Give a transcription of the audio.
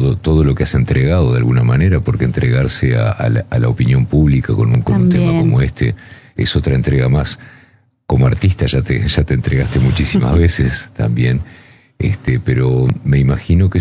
todo lo que has entregado de alguna manera, porque entregarse a la opinión pública con un tema como este es otra entrega más. Como artista ya te entregaste muchísimas veces también, pero me imagino que